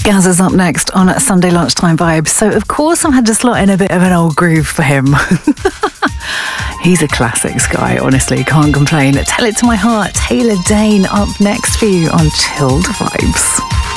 Gaz is up next on Sunday Lunchtime Vibes. So, of course, I've had to slot in a bit of an old groove for him. He's a classics guy, honestly, can't complain. Tell It to My Heart, Taylor Dayne up next for you on Chilled Vibes.